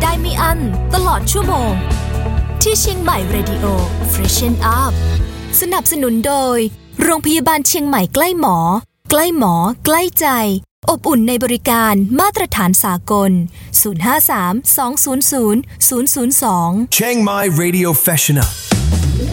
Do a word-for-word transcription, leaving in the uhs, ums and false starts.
ได้ไม่อั้นตลอดชั่วโมงที่เชียงใหม่ Radio Freshen Up สนับสนุนโดยโรงพยาบาลเชียงใหม่ใกล้หมอใกล้หมอใกล้ใจอบอุ่นในบริการมาตรฐานสากลศูนย์ ห้า สาม สอง ศูนย์ ศูนย์ ศูนย์ ศูนย์ สอง Chiang Mai Radio Freshen Up